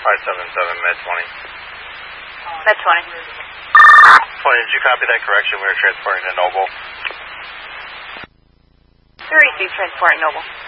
Med 20. Med 20. 20, did you copy that correction? We were transporting to Noble. 3 transporting Noble.